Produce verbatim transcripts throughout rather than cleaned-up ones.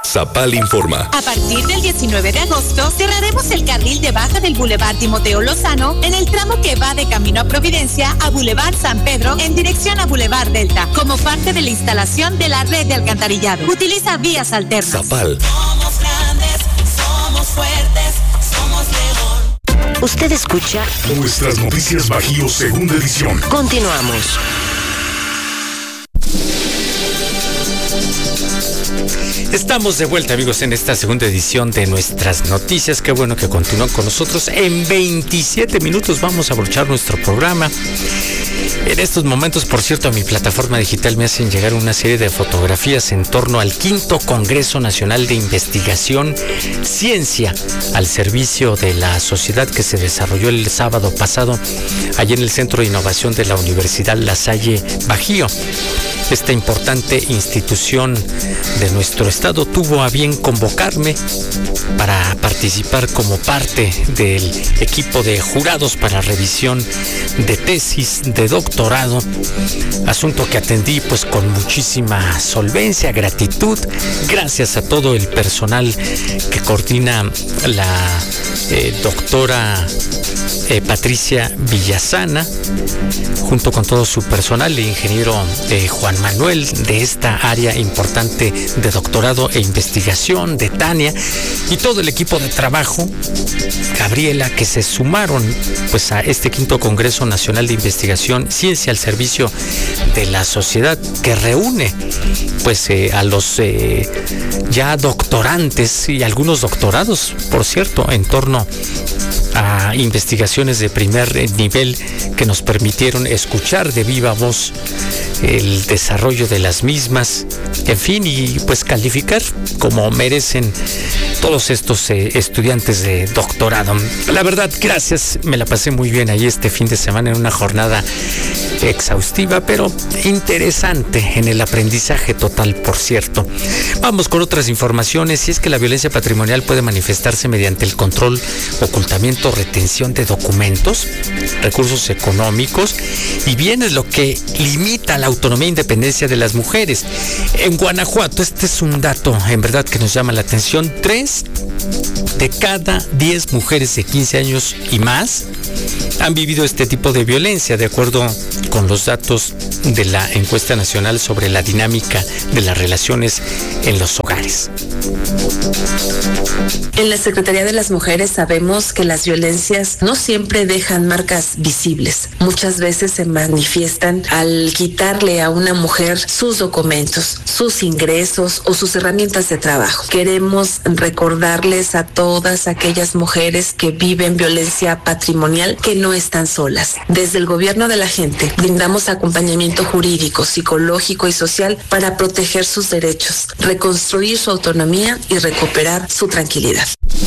Zapal informa. A partir del diecinueve de agosto, cerraremos el carril de baja del Boulevard Timoteo Lozano en el tramo que va de camino a Providencia a Boulevard San Pedro en dirección a Boulevard Delta, como parte de la instalación de la red de alcantarillado. Utiliza vías alternas. Zapal. Somos grandes, somos fuertes, somos León. Usted escucha Nuestras Noticias Bajío, segunda edición. Continuamos. Estamos de vuelta, amigos, en esta segunda edición de Nuestras Noticias. Qué bueno que continúan con nosotros. En veintisiete minutos vamos a abrochar nuestro programa. En estos momentos, por cierto, a mi plataforma digital me hacen llegar una serie de fotografías en torno al quinto Congreso Nacional de Investigación Ciencia al Servicio de la Sociedad que se desarrolló el sábado pasado allí en el Centro de Innovación de la Universidad La Salle Bajío. Esta importante institución de nuestro estado tuvo a bien convocarme para participar como parte del equipo de jurados para revisión de tesis de doctorado, asunto que atendí pues con muchísima solvencia, gratitud, gracias a todo el personal que coordina la eh, doctora eh, Patricia Villasana, junto con todo su personal, el ingeniero eh, Juan Manuel de esta área importante de doctorado e investigación, de Tania, y todo el equipo de trabajo, Gabriela, que se sumaron pues a este quinto Congreso Nacional de Investigación Ciencia al Servicio de la Sociedad, que reúne pues eh, a los eh, ya doctorantes y algunos doctorados, por cierto, en torno a investigaciones de primer nivel que nos permitieron escuchar de viva voz el desarrollo de las mismas, en fin, y pues calificar como merecen todos estos eh, estudiantes de doctorado. La verdad, gracias, me la pasé muy bien ahí este fin de semana en una jornada exhaustiva, pero interesante en el aprendizaje total, por cierto. Vamos con otras informaciones. Y es que la violencia patrimonial puede manifestarse mediante el control, ocultamiento, retención de documentos, recursos económicos y bienes, lo que limita la autonomía e independencia de las mujeres. En Guanajuato, este es un dato en verdad que nos llama la atención: tres de cada diez mujeres de quince años y más han vivido este tipo de violencia, de acuerdo con los datos de la encuesta nacional sobre la dinámica de las relaciones en los hogares. En la Secretaría de las Mujeres sabemos que las violencias no siempre dejan marcas visibles. Muchas veces se manifiestan al quitarle a una mujer sus documentos, sus ingresos o sus herramientas de trabajo. Queremos recordarles a todas aquellas mujeres que viven violencia patrimonial que no están solas. Desde el gobierno de la gente brindamos acompañamiento jurídico, psicológico y social para proteger sus derechos, reconstruir su autonomía y recuperar su tranquilidad.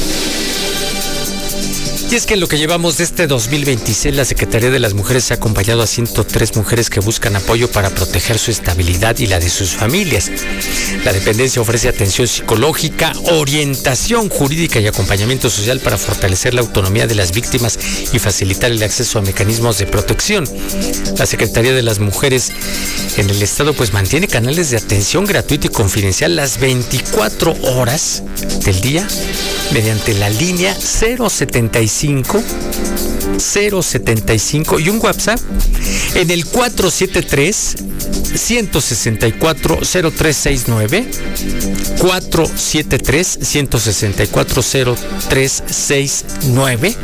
Y es que en lo que llevamos de este dos mil veintiséis, la Secretaría de las Mujeres ha acompañado a ciento tres mujeres que buscan apoyo para proteger su estabilidad y la de sus familias. La dependencia ofrece atención psicológica, orientación jurídica y acompañamiento social para fortalecer la autonomía de las víctimas y facilitar el acceso a mecanismos de protección. La Secretaría de las Mujeres en el estado pues mantiene canales de atención gratuita y confidencial las veinticuatro horas del día mediante la línea cero setenta y cinco cero setenta y cinco y un WhatsApp en el cuatro siete tres, uno seis cuatro, cero tres seis nueve, cuatro siete tres, uno seis cuatro, cero tres seis nueve.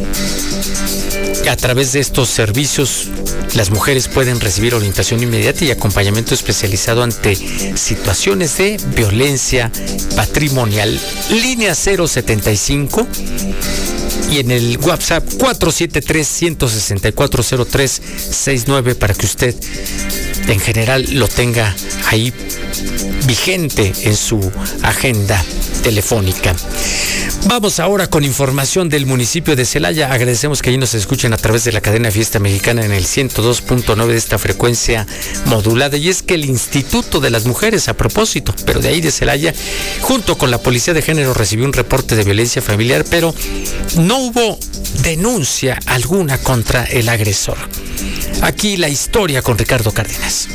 A través de estos servicios, las mujeres pueden recibir orientación inmediata y acompañamiento especializado ante situaciones de violencia patrimonial. Línea cero setenta y cinco y en el WhatsApp cuatro siete tres, uno seis cuatro, cero tres seis nueve para que usted en general lo tenga ahí vigente en su agenda telefónica. Vamos ahora con información del municipio de Celaya. Agradecemos que allí nos escuchen a través de la cadena Fiesta Mexicana en el ciento dos punto nueve de esta frecuencia modulada. Y es que el Instituto de las Mujeres, a propósito, pero de ahí de Celaya, junto con la Policía de Género, recibió un reporte de violencia familiar, pero no hubo denuncia alguna contra el agresor. Aquí la historia con Ricardo Cárdenas.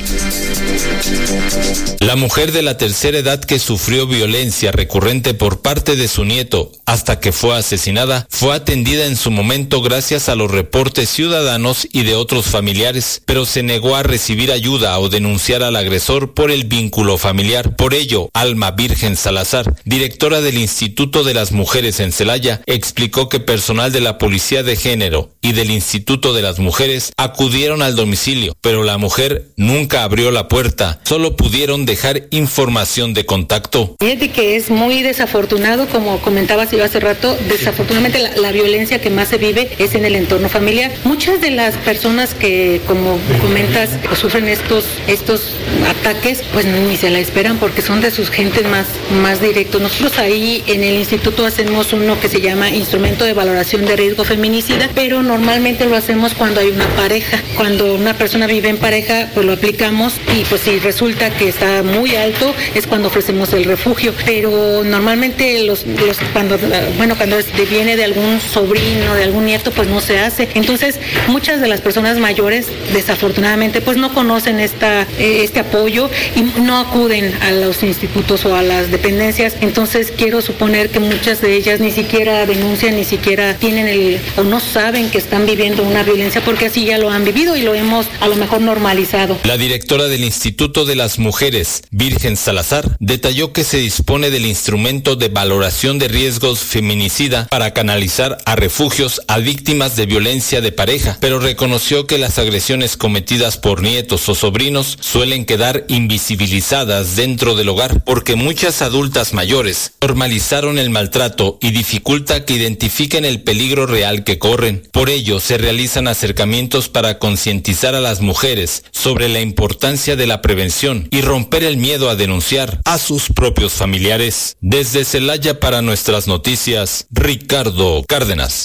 La mujer de la tercera edad que sufrió violencia recurrente por parte de su nieto hasta que fue asesinada fue atendida en su momento gracias a los reportes ciudadanos y de otros familiares, pero se negó a recibir ayuda o denunciar al agresor por el vínculo familiar. Por ello, Alma Virgen Salazar, directora del Instituto de las Mujeres en Celaya, explicó que personal de la Policía de Género y del Instituto de las Mujeres acudieron al domicilio, pero la mujer nunca abrió la puerta, solo pudieron dejar información de contacto. Fíjate que es muy desafortunado, como comentabas yo hace rato, desafortunadamente la, la violencia que más se vive es en el entorno familiar. Muchas de las personas que, como comentas, sufren estos, estos ataques, pues ni se la esperan porque son de sus gentes más, más directos. Nosotros ahí en el instituto hacemos uno que se llama Instrumento de Valoración de Riesgo Feminicida, pero normalmente lo hacemos cuando hay una pareja. Cuando una persona vive en pareja, pues lo aplicamos y pues si resulta que está muy alto, es cuando ofrecemos el refugio. Pero normalmente los, los cuando bueno cuando es, viene de algún sobrino, de algún nieto, pues no se hace. Entonces, muchas de las personas mayores, desafortunadamente, pues no conocen esta, eh, este apoyo y no acuden a los institutos o a las dependencias. Entonces, quiero suponer que muchas de ellas ni siquiera denuncian, ni siquiera tienen el, o no saben que están viviendo una violencia, porque así ya lo han vivido y lo hemos a lo mejor normalizado. La directora del Instituto de las Mujeres, Virgen Salazar, detalló que se dispone del instrumento de valoración de riesgos feminicida para canalizar a refugios a víctimas de violencia de pareja, pero reconoció que las agresiones cometidas por nietos o sobrinos suelen quedar invisibilizadas dentro del hogar porque muchas adultas mayores normalizaron el maltrato y dificulta que identifiquen el peligro real que corren. Por ello, se realizan acercamientos para concientizar a las mujeres sobre la importancia de la prevención y romper el miedo a denunciar a sus propios familiares. Desde Celaya para Nuestras Noticias, Ricardo Cárdenas.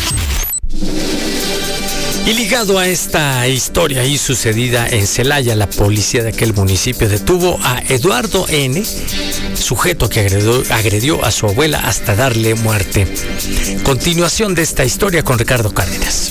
Y ligado a esta historia ahí sucedida en Celaya, la policía de aquel municipio detuvo a Eduardo N., sujeto que agredió, agredió a su abuela hasta darle muerte. Continuación de esta historia con Ricardo Cárdenas.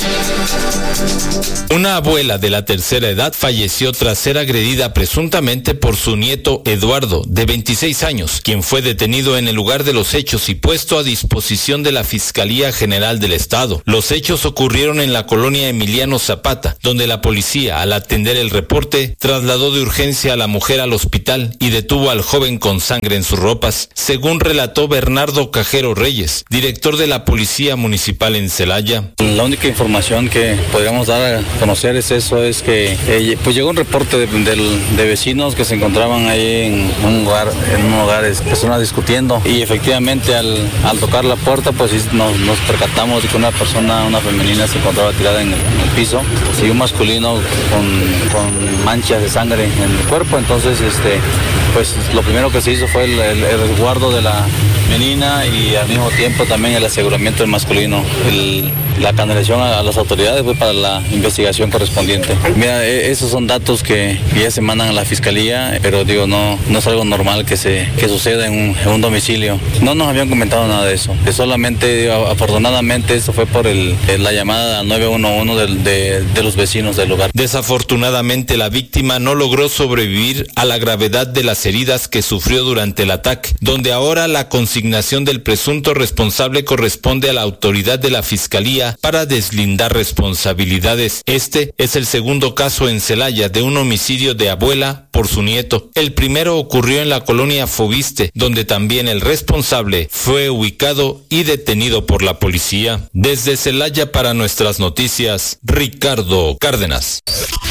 Una abuela de la tercera edad falleció tras ser agredida presuntamente por su nieto Eduardo, de veintiséis años, quien fue detenido en el lugar de los hechos y puesto a disposición de la Fiscalía General del Estado. Los hechos ocurrieron en la colonia Emiliano Zapata, donde la policía, al atender el reporte, trasladó de urgencia a la mujer al hospital y detuvo al joven con sangre en sus ropas, según relató Bernardo Cajero Reyes, director de la Policía Municipal en Celaya. La única información que podríamos dar a conocer es eso, es que eh, pues llegó un reporte de, de, de vecinos que se encontraban ahí en un lugar, en un hogar, personas discutiendo, y efectivamente al, al tocar la puerta pues nos, nos percatamos de que una persona, una femenina, se encontraba tirada en el, en el piso y un masculino con, con manchas de sangre en el cuerpo. Entonces este pues lo primero que se hizo fue el, el, el resguardo de la menina y al mismo tiempo también el aseguramiento del masculino. El, la canalización a, a las autoridades fue para la investigación correspondiente. Mira, esos son datos que, que ya se mandan a la fiscalía, pero digo, no, no es algo normal que se que suceda en un, en un domicilio. No nos habían comentado nada de eso. Que solamente, digo, afortunadamente, eso fue por el, la llamada nueve uno uno de, de, de los vecinos del lugar. Desafortunadamente, la víctima no logró sobrevivir a la gravedad de las heridas que sufrió durante el ataque, donde ahora la consignación del presunto responsable corresponde a la autoridad de la Fiscalía para deslindar responsabilidades. Este es el segundo caso en Celaya de un homicidio de abuela por su nieto. El primero ocurrió en la colonia Fobiste, donde también el responsable fue ubicado y detenido por la policía. Desde Celaya para Nuestras Noticias, Ricardo Cárdenas.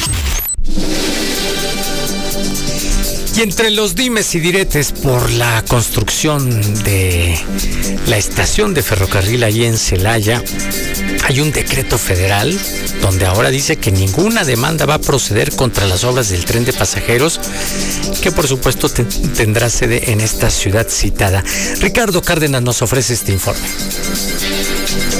Y entre los dimes y diretes por la construcción de la estación de ferrocarril allí en Celaya, hay un decreto federal donde ahora dice que ninguna demanda va a proceder contra las obras del tren de pasajeros, que por supuesto te- tendrá sede en esta ciudad citada. Ricardo Cárdenas nos ofrece este informe.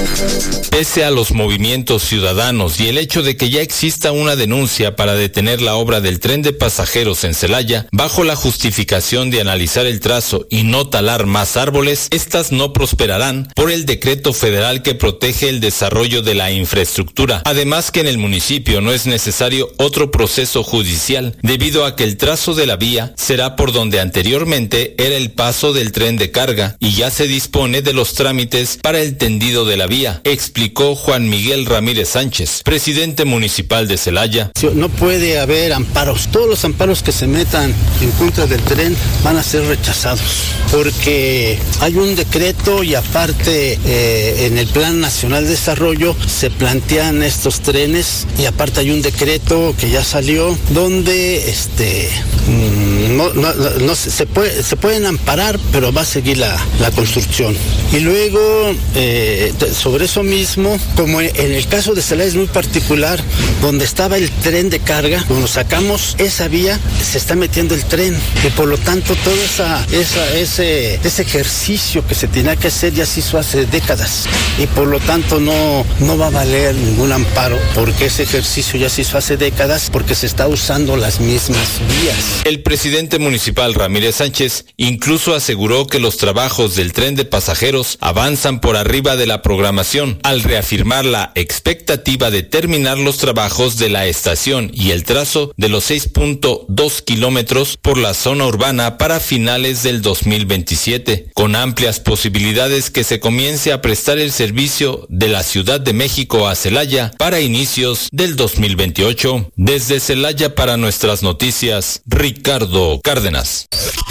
Pese a los movimientos ciudadanos y el hecho de que ya exista una denuncia para detener la obra del tren de pasajeros en Celaya, bajo la justificación de analizar el trazo y no talar más árboles, estas no prosperarán por el decreto federal que protege el desarrollo de la infraestructura. Además que en el municipio no es necesario otro proceso judicial, debido a que el trazo de la vía será por donde anteriormente era el paso del tren de carga y ya se dispone de los trámites para el tendido de la vía, explicó Juan Miguel Ramírez Sánchez, presidente municipal de Celaya. No puede haber amparos. Todos los amparos que se metan en contra del tren van a ser rechazados, porque hay un decreto y aparte eh, en el Plan Nacional de Desarrollo se plantean estos trenes y aparte hay un decreto que ya salió donde este no, no, no se puede se pueden amparar, pero va a seguir la, la construcción. Y luego eh, sobre eso mismo, como en el caso de Celaya es muy particular, donde estaba el tren de carga, cuando sacamos esa vía se está metiendo el tren y por lo tanto todo esa, esa, ese, ese ejercicio que se tenía que hacer ya se hizo hace décadas y por lo tanto no, no va a valer ningún amparo porque ese ejercicio ya se hizo hace décadas porque se está usando las mismas vías. El presidente municipal Ramírez Sánchez incluso aseguró que los trabajos del tren de pasajeros avanzan por arriba de la programación, al reafirmar la expectativa de terminar los trabajos de la estación y el trazo de los seis punto dos kilómetros por la zona urbana para finales del dos mil veintisiete, con amplias posibilidades que se comience a prestar el servicio de la Ciudad de México a Celaya para inicios del dos mil veintiocho. Desde Celaya para Nuestras Noticias, Ricardo Cárdenas.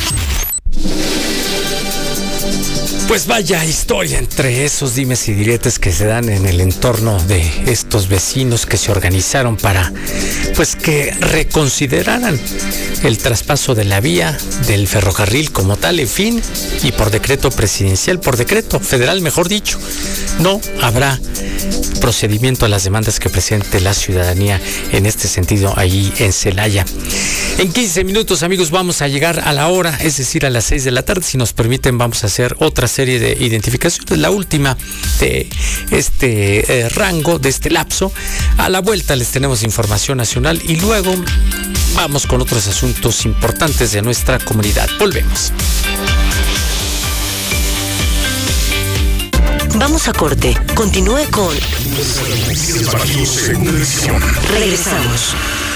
Pues vaya historia entre esos dimes y diretes que se dan en el entorno de estos vecinos que se organizaron para, pues, que reconsideraran el traspaso de la vía del ferrocarril como tal, en fin, y por decreto presidencial, por decreto federal, mejor dicho, no habrá procedimiento a las demandas que presente la ciudadanía en este sentido allí en Celaya. En quince minutos, amigos, vamos a llegar a la hora, es decir, a las seis de la tarde. Si nos permiten, vamos a hacer otra serie de identificaciones, la última de este eh, rango, de este lapso. A la vuelta les tenemos información nacional y luego vamos con otros asuntos importantes de nuestra comunidad. Volvemos. Vamos a corte. Continúe con... Regresamos.